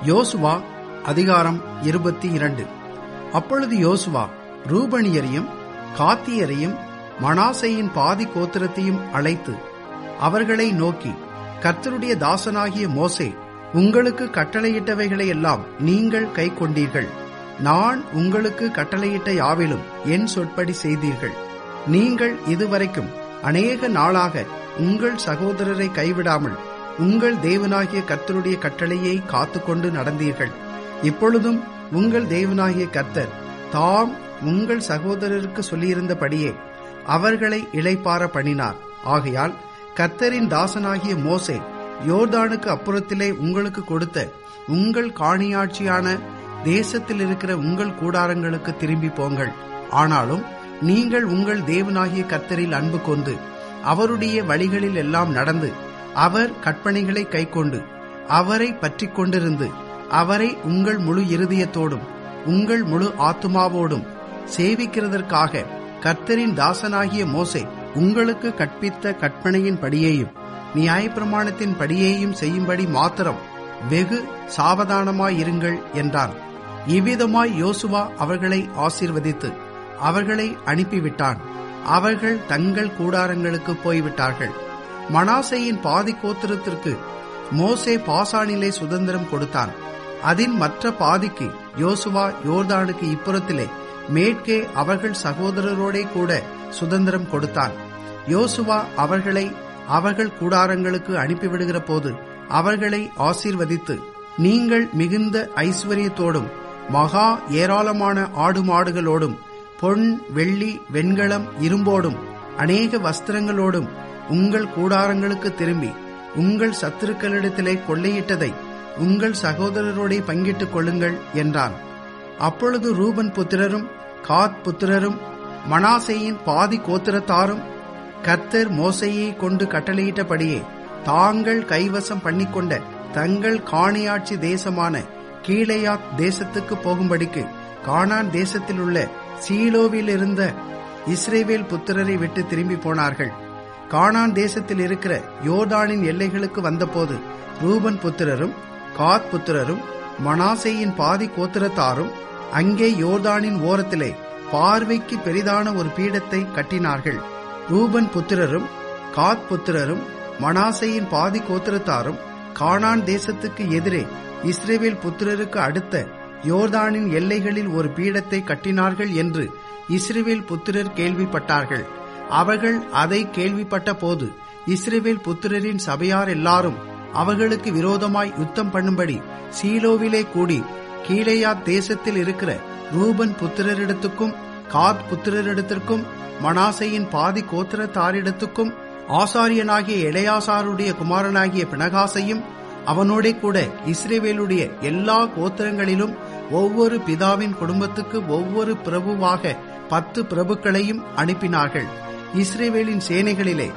யோசுவா அதிகாரம் 22. அப்பொழுது யோசுவா ரூபனியரையும் காத்தியரையும் மனாசேயின் பாதி கோத்திரத்தையும் அழைத்து அவர்களை நோக்கி, கர்த்தருடைய தாசனாகிய மோசே உங்களுக்கு கட்டளையிட்டவைகளை எல்லாம் நீங்கள் கைக்கொண்டீர்கள். நான் உங்களுக்கு கட்டளையிட்ட யாவிலும் என் சொற்படி செய்தீர்கள். நீங்கள் இதுவரைக்கும் அநேக நாளாக உங்கள் சகோதரரை கைவிடாமல் உங்கள் தேவனாகிய கர்த்தருடைய கட்டளையை காத்துக்கொண்டு நடந்தீர்கள். இப்பொழுதும் உங்கள் தேவனாகிய கர்த்தர் தாம் உங்கள் சகோதரருக்கு சொல்லியிருந்தபடியே அவர்களை இளைப்பாற பண்ணினார். ஆகையால் கர்த்தரின் தாசனாகிய மோசே யோர்தானுக்கு அப்புறத்திலே உங்களுக்கு கொடுத்த உங்கள் காணியாட்சியான தேசத்தில் இருக்கிற உங்கள் கூடாரங்களுக்கு திரும்பி போங்கள். ஆனாலும் நீங்கள் உங்கள் தேவனாகிய கர்த்தரில் அன்பு கொண்டு அவருடைய வழிகளில் எல்லாம் நடந்து அவர் கற்பனைகளை கைக்கொண்டு அவரை பற்றி கொண்டிருந்து அவரை உங்கள் முழு இருதயத்தோடும் உங்கள் முழு ஆத்துமாவோடும் சேவிக்கிறதற்காக கர்த்தரின் தாசனாகிய மோசே உங்களுக்கு கற்பித்த கற்பனையின் படியேயும் நியாயப்பிரமாணத்தின் படியேயும் செய்யும்படி மாத்திரம் வெகு சாவதானமாயிருங்கள் என்றான். இவ்விதமாய் யோசுவா அவர்களை ஆசீர்வதித்து அவர்களை அனுப்பிவிட்டான். அவர்கள் தங்கள் கூடாரங்களுக்கு போய்விட்டார்கள். மனாசேயின் பாதி கோத்திரத்திற்கு மோசே பாசானிலே சுதந்திரம் கொடுத்தான். அதன் மற்ற பாதிக்கு யோசுவா யோர்தானுக்கு இப்புறத்திலே மேற்கே அவர்கள் சகோதரரோடே கூட சுதந்திரம் கொடுத்தான். யோசுவா அவர்களை அவர்கள் கூடாரங்களுக்கு அனுப்பிவிடுகிற போது அவர்களை ஆசீர்வதித்து, நீங்கள் மிகுந்த ஐஸ்வர்யத்தோடும் மகா ஏராளமான ஆடு மாடுகளோடும் பொன் வெள்ளி வெண்கலம் இரும்போடும் அநேக வஸ்திரங்களோடும் உங்கள் கூடாரங்களுக்கு திரும்பி உங்கள் சத்துருக்களிடத்திலே கொள்ளையிட்டதை உங்கள் சகோதரரோடே பங்கிட்டுக் கொள்ளுங்கள் என்றான். அப்பொழுது ரூபன் புத்திரரும் காத் புத்திரரும் மனாசேயின் பாதி கோத்திரத்தாரும் கர்த்தர் மோசேயை கொண்டு கட்டளையிட்டபடியே தாங்கள் கைவசம் பண்ணிக்கொண்ட தங்கள் காணியாட்சி தேசமான கீலேயாத் தேசத்துக்கு போகும்படிக்கு கானான் தேசத்தில் உள்ள சீலோவில் இருந்த இஸ்ரவேல் புத்திரரை விட்டு திரும்பி போனார்கள். கானான் தேசத்தில் இருக்கிற யோர்தானின் எல்லைகளுக்கு வந்தபோது ரூபன் புத்திரரும் காத் புத்திரரும் மனாசேயின் பாதி கோத்திரத்தாரும் அங்கே யோர்தானின் ஓரத்திலே பார்வைக்கு பெரிதான ஒரு பீடத்தை கட்டினார்கள். ரூபன் புத்திரரும் காத் புத்திரரும் மனாசேயின் பாதி கோத்திரத்தாரும் கானான் தேசத்துக்கு எதிரே இஸ்ரவேல் புத்திரருக்கு அடுத்த யோர்தானின் எல்லைகளில் ஒரு பீடத்தை கட்டினார்கள் என்று இஸ்ரவேல் புத்திரர் கேள்விப்பட்டார்கள். அவர்கள் அதை கேள்விப்பட்ட போது இஸ்ரவேல் புத்திரரின் சபையார் எல்லாரும் அவர்களுக்கு விரோதமாய் யுத்தம் பண்ணும்படி சீலோவிலே கூடி கீலேயாத் தேசத்தில் இருக்கிற ரூபன் புத்திரரிடத்துக்கும் காத் புத்திரரிடத்திற்கும் மனாசேயின் பாதி கோத்திரத்தாரிடத்துக்கும் ஆசாரியனாகிய எலெயாசாருடைய குமாரனாகிய பினகாசையும் அவனோடே கூட இஸ்ரவேலுடைய எல்லா கோத்திரங்களிலும் ஒவ்வொரு பிதாவின் குடும்பத்துக்கு ஒவ்வொரு பிரபுவாக 10 பிரபுக்களையும் அனுப்பினார்கள். இஸ்ரவேலின் சேனைகளிலே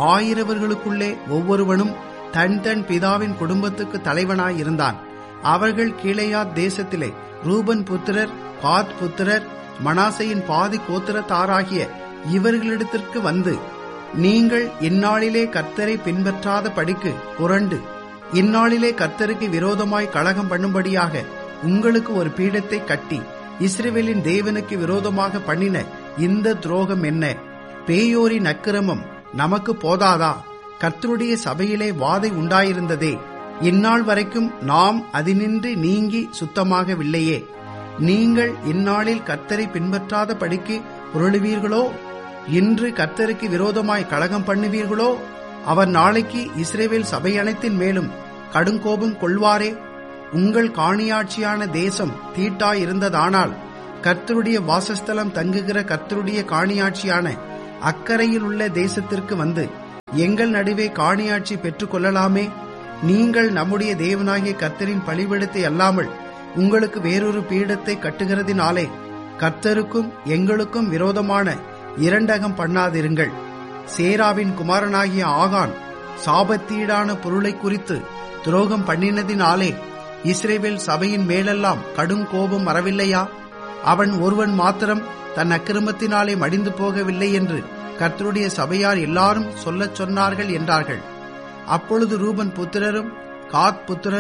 1000 ஒவ்வொருவனும் தன் தன் பிதாவின் குடும்பத்துக்கு தலைவனாயிருந்தான். அவர்கள் கீலேயாத் தேசத்திலே ரூபன் புத்திரர் காத் புத்திரர் மனாசேயின் பாதி கோத்திரத்தாராகிய இவர்களிடத்திற்கு வந்து, நீங்கள் இந்நாளிலே கர்த்தரை பின்பற்றாத படிக்கு புரண்டு இந்நாளிலே கர்த்தருக்கு விரோதமாய் கலகம் பண்ணும்படியாக உங்களுக்கு ஒரு பீடத்தை கட்டி இஸ்ரவேலின் தேவனுக்கு விரோதமாக பண்ணின இந்த துரோகம் என்ன? பேயோரின் அக்கிரமம் நமக்கு போதாதா? கர்த்தருடைய சபையிலே வாதை உண்டாயிருந்ததே, இந்நாள் வரைக்கும் நாம் அதினின்று நீங்கி சுத்தமாகவில்லையே. நீங்கள் இந்நாளில் கர்த்தரை பின்பற்றாத படிக்கு புரளுவீர்களோ? இன்று கர்த்தருக்கு விரோதமாய் கலகம் பண்ணுவீர்களோ? அவர் நாளைக்கு இஸ்ரவேல் சபை அனைத்தின் மேலும் கடுங்கோபம் கொள்வாரே. உங்கள் காணியாட்சியான தேசம் தீட்டாயிருந்ததானால் கர்த்தருடைய வாசஸ்தலம் தங்குகிற கர்த்தருடைய காணியாட்சியான அக்கரையில் உள்ள தேசத்திற்கு வந்து எங்கள் நடுவே காணியாட்சி பெற்றுக் கொள்ளலாமே. நீங்கள் நம்முடைய தேவனாகிய கர்த்தரின் பலிபீடத்தை அல்லாமல் உங்களுக்கு வேறொரு பீடத்தை கட்டுகிறதினாலே கர்த்தருக்கும் எங்களுக்கும் விரோதமான இரண்டகம் பண்ணாதிருங்கள். சேராவின் குமாரனாகிய ஆகான் சாபத்தீடான பொருளை குறித்து துரோகம் பண்ணினதினாலே இஸ்ரவேல் சபையின் மேலெல்லாம் கடும் கோபம் வரவில்லையா? அவன் ஒருவன் மாத்திரம் தன் அக்கிரமத்தினாலே மடிந்து போகவில்லை என்று கர்த்தருடைய சபையார் எல்லாரும் சொல்லச் சொன்னார்கள் என்றார்கள். அப்பொழுது ரூபன் புத்திரரும் காத் புத்திரரும்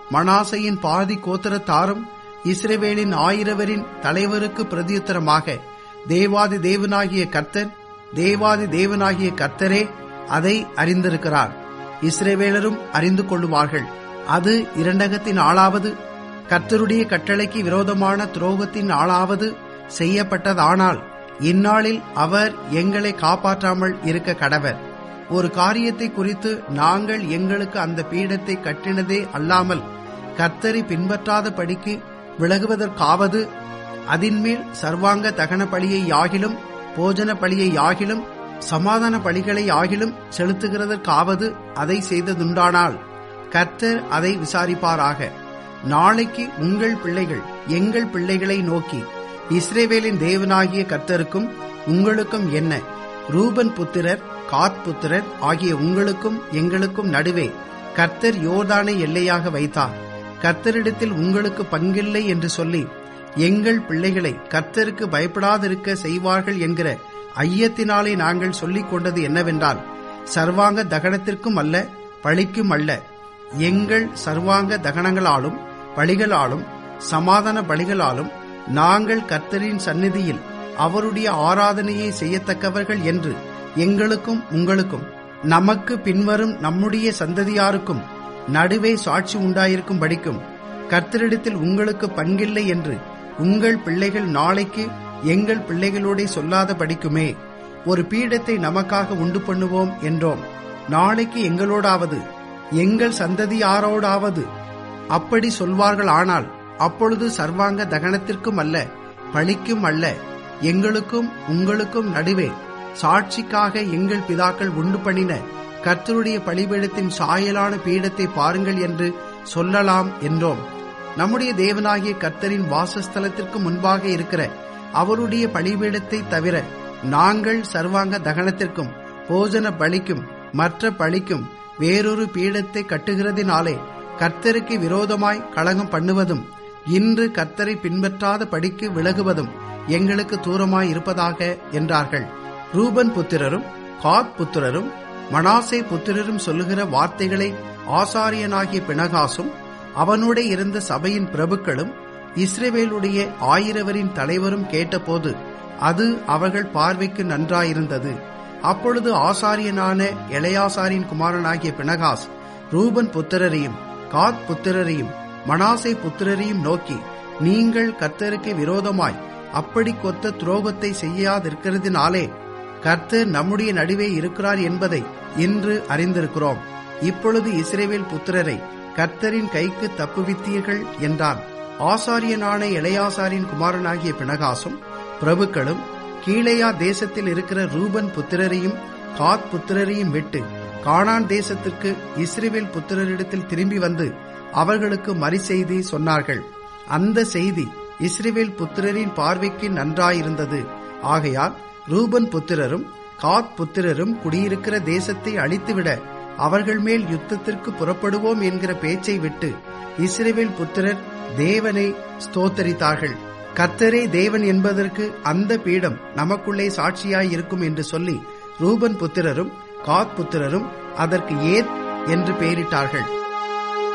மனாசையின் பாதி கோத்திரத்தாரும் இஸ்ரவேலின் 1000 தலைவருக்கு பிரதியுத்தரமாக, தேவாதி தேவனாகிய கர்த்தர், தேவாதி தேவனாகிய கர்த்தரே அதை அறிந்திருக்கிறார், இஸ்ரவேலரும் அறிந்து கொள்ளுவார்கள். அது இரண்டகத்தின் ஆளாவது, கர்த்தருடைய கட்டளைக்கு விரோதமான துரோகத்தின் ஆளாவது செய்யப்பட்டதானால் இந்நாளில் அவர் எங்களை காப்பாற்றாமல் இருக்க கடவர். ஒரு காரியத்தை குறித்து நாங்கள் எங்களுக்கு அந்த பீடத்தை கட்டினதே அல்லாமல் கர்த்தரை பின்பற்றாத படிக்கு விலகுவதற்காவது, அதின்மேல் சர்வாங்க தகன பலியை யாகிலும் போஜன பலியை யாகிலும் சமாதான பலிகளை யாகிலும் செலுத்துகிறதற்காவது அதை செய்ததுண்டானால் கர்த்தர் அதை விசாரிப்பாராக. நாளைக்கு உங்கள் பிள்ளைகள் எங்கள் பிள்ளைகளை நோக்கி, இஸ்ரவேலின் தேவனாகிய கர்த்தருக்கும் உங்களுக்கும் என்ன? ரூபன் புத்திரர் காத் புத்திரர் ஆகிய உங்களுக்கும் எங்களுக்கும் நடுவே கர்த்தர் யோர்தானை எல்லையாக வைத்தார். கர்த்தரிடத்தில் உங்களுக்கு பங்கில்லை என்று சொல்லி எங்கள் பிள்ளைகளை கர்த்தருக்கு பயப்படாதிருக்க செய்வார்கள் என்கிற ஐயத்தினாலே நாங்கள் சொல்லிக் கொண்டது என்னவென்றால், சர்வாங்க தகனத்திற்கும் அல்ல, பழிக்கும் அல்ல. எங்கள் சர்வாங்க தகனங்களாலும் பலிகளாலும் சமாதான பலிகளாலும் நாங்கள் கர்த்தரின் சந்நிதியில் அவருடைய ஆராதனையை செய்யத்தக்கவர்கள் என்று எங்களுக்கும் உங்களுக்கும் நமக்கு பின்வரும் நம்முடைய சந்ததியாருக்கும் நடுவே சாட்சி உண்டாயிருக்கும் படிக்கும் கர்த்தரிடத்தில் உங்களுக்கு பங்கில்லை என்று உங்கள் பிள்ளைகள் நாளைக்கு எங்கள் பிள்ளைகளோட சொல்லாத படிக்குமே. ஒரு பீடத்தை நமக்காக உண்டு பண்ணுவோம் என்றோம். நாளைக்கு எங்களோடாவது எங்கள் சந்ததியாரோடாவது அப்படி சொல்வார்கள். ஆனால் அப்பொழுது சர்வாங்க தகனத்திற்கும் அல்ல, பழிக்கும் அல்ல, எங்களுக்கும் உங்களுக்கும் நடுவே சாட்சிக்காக எங்கள் பிதாக்கள் உண்டு பண்ணின கர்த்தருடைய பலிபீடத்தின் சாயலான பீடத்தை பாருங்கள் என்று சொல்லலாம் என்றோம். நம்முடைய தேவனாகிய கர்த்தரின் வாசஸ்தலத்திற்கு முன்பாக இருக்கிற அவருடைய பலிபீடத்தை தவிர நாங்கள் சர்வாங்க தகனத்திற்கும் போஜன பலிக்கும் மற்ற பலிக்கும் வேறொரு பீடத்தை கட்டுகிறதினாலே கர்த்தருக்கு விரோதமாய் கலகம் பண்ணுவதும் இன்று கர்த்தரை பின்பற்றாத படிக்கு விலகுவதும் எங்களுக்கு தூரமாய் இருப்பதாக என்றார்கள். ரூபன் புத்திரரும் காத் புத்திரரும் மனாசே புத்திரரும் சொல்லுகிற வார்த்தைகளை ஆசாரியனாகிய பினகாசும் அவனோட இருந்த சபையின் பிரபுக்களும் இஸ்ரவேலுடைய 1000 தலைவரும் கேட்டபோது அது அவர்கள் பார்வைக்கு நன்றாயிருந்தது. அப்பொழுது ஆசாரியனான எலெயாசாரின் குமாரனாகிய பினகாஸ் ரூபன் புத்திரரையும் காத் புத்திரரையும் மனாசே புத்திரரையும் நோக்கி, நீங்கள் கர்த்தருக்கு விரோதமாய் அப்படி கொத்த துரோகத்தை செய்யாதிருக்கிறதினாலே கர்த்தர் நம்முடைய நடுவே இருக்கிறார் என்பதை இன்று அறிந்திருக்கிறோம். இப்பொழுது இஸ்ரவேல் புத்திரரை கர்த்தரின் கைக்கு தப்புவித்தீர்கள் என்றான். ஆசாரியனான எலெயாசாரின் குமாரனாகிய பினகாசும் பிரபுக்களும் கீலேயா தேசத்தில் இருக்கிற ரூபன் புத்திரரையும் காத் புத்திரரையும் விட்டு கானான் தேசத்திற்கு இஸ்ரவேல் புத்திரரிடத்தில் திரும்பி வந்து அவர்களுக்கு மறுசெய்தி சொன்னார்கள். அந்த செய்தி இஸ்ரவேல் புத்திரரின் பார்வைக்கு நன்றாயிருந்தது. ஆகையால் ரூபன் புத்திரரும் காத் புத்திரரும் குடியிருக்கிற தேசத்தை அழித்துவிட அவர்கள் மேல் யுத்தத்திற்கு புறப்படுவோம் என்கிற பேச்சை விட்டு இஸ்ரவேல் புத்திரர் தேவனை ஸ்தோத்தரித்தார்கள். கர்த்தரே தேவன் என்பதற்கு அந்த பீடம் நமக்குள்ளே சாட்சியாய் இருக்கும் என்று சொல்லி ரூபன் புத்திரரும் காத் புத்திரரும் அதற்கு ஏத் என்று பெயரிட்டார்கள்.